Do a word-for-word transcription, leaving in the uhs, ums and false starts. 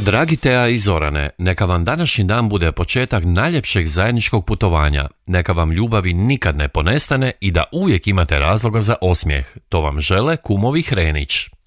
Dragi Teja i Zorane, neka vam današnji dan bude početak najljepšeg zajedničkog putovanja. Neka vam ljubavi nikad ne ponestane i da uvijek imate razloga za osmijeh. To vam žele kumovi Hrenić.